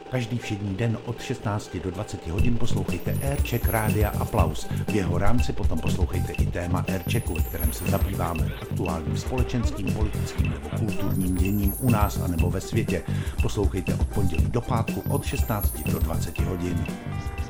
Každý všední den od 16 do 20 hodin poslouchejte Aircheck Rádia Aplaus. V jeho rámci potom poslouchejte i téma Airchecku, ve kterém se zabýváme aktuálním společenským, politickým nebo kulturním děním u nás a nebo ve světě. Poslouchejte od pondělí do pátku od 16 do 20 hodin.